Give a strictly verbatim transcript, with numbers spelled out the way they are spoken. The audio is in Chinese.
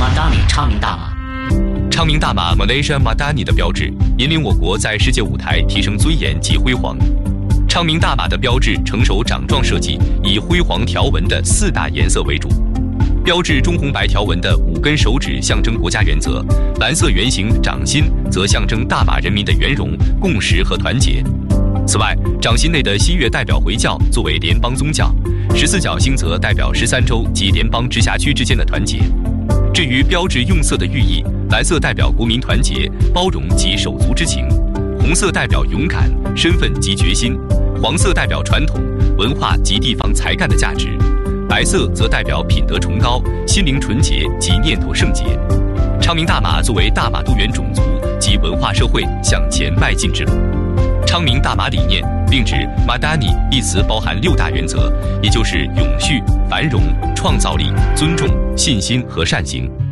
Madani 昌明大马。 昌明大马 Malaysia Madani 的标志，引领我国在世界舞台提升尊严及辉煌。昌明大马的标志成熟掌状设计，以辉煌条纹的四大颜色为主。标志中红白条纹的五根手指象征国家原则，蓝色圆形掌心则象征大马人民的圆融、共识和团结。此外，掌心内的西月代表回教作为联邦宗教，十四角星则代表十三州及联邦直辖区之间的团结。至于标志用色的寓意，蓝色代表国民团结、包容及手足之情，红色代表勇敢、身份及决心，黄色代表传统、文化及地方才干的价值，白色则代表品德崇高、心灵纯洁及念头圣洁。昌明大马作为大马多元种族及文化社会向前迈进之路。昌明大马理念并指 Madani 一词包含六大原则，也就是永续、繁荣、创造力、尊重、信心和善行。